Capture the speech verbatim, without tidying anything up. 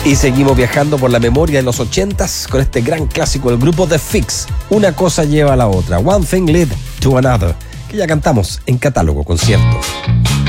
Y seguimos viajando por la memoria de los ochentas con este gran clásico del grupo The Fix. Una cosa lleva a la otra. One thing led to another. Que ya cantamos en Catálogo Concierto.